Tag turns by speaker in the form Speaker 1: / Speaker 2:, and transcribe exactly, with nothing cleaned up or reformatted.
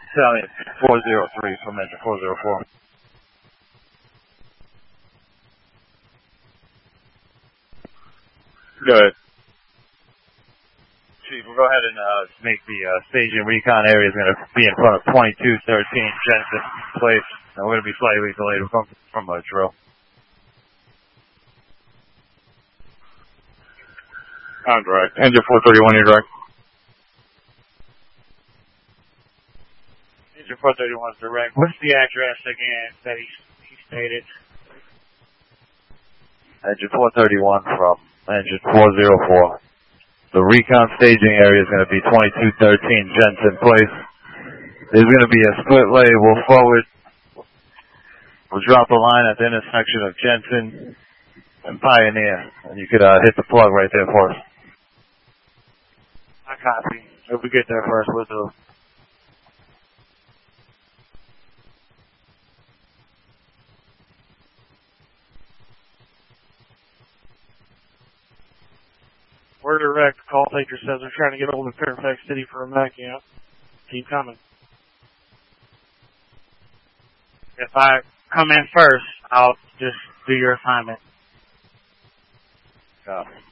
Speaker 1: Stallion four zero three from engine four zero four. Good. Chief, we'll go ahead and uh, make the uh, staging recon area is going to be in front of twenty-two thirteen Jensen Place. Now we're going to be slightly delayed from, from a drill. I'm direct. Engine four thirty-one, you're direct. Engine four thirty-one is direct. What's the address again that he, he stated? Engine four thirty-one from engine four zero four. The recon staging area is going to be twenty-two thirteen Jensen Place. There's going to be a split lane. We'll forward. We'll drop a line at the intersection of Jensen and Pioneer. And you could uh, hit the plug right there for us. I copy. If we get there first, we'll do. We're direct. Call taker says they're trying to get hold of Fairfax City for a mech camp. Keep coming. If I come in first, I'll just do your assignment. Copy.